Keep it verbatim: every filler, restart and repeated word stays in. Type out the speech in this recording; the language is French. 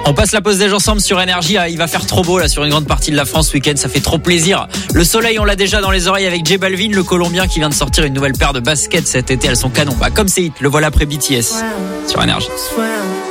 On passe la pause déj ensemble sur Énergie. Il va faire trop beau là sur une grande partie de la France ce week-end. Ça fait trop plaisir. Le soleil, on l'a déjà dans les oreilles avec J Balvin, le Colombien qui vient de sortir une nouvelle paire de baskets cet été. Elles sont canon. Bah, comme c'est hit. Le voilà après B T S sur Énergie.